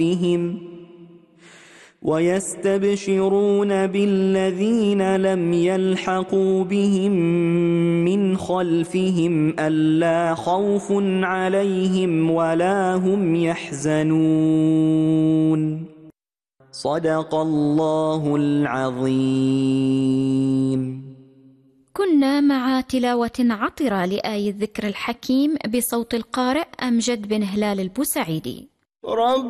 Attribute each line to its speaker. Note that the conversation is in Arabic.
Speaker 1: ويستبشرون بالذين لم يلحقوا بهم من خلفهم ألا خوف عليهم ولا هم يحزنون. صدق الله العظيم.
Speaker 2: كنا مع تلاوة عطرة لآية الذكر الحكيم بصوت القارئ أمجد بن هلال البوسعيدي.